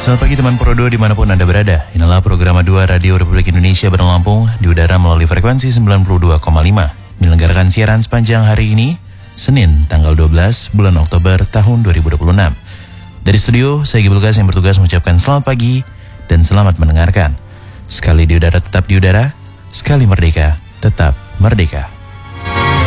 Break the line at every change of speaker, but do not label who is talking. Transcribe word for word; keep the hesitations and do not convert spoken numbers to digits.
Selamat pagi teman Prodo dimanapun Anda berada. Inilah program dua Radio Republik Indonesia Bandung Lampung di udara melalui frekuensi sembilan puluh dua koma lima. Menyelenggarakan siaran sepanjang hari ini, Senin tanggal dua belas bulan Oktober tahun dua ribu dua puluh enam. Dari studio, saya Gibel Gas yang bertugas mengucapkan selamat pagi dan selamat mendengarkan. Sekali di udara tetap di udara, sekali merdeka tetap merdeka.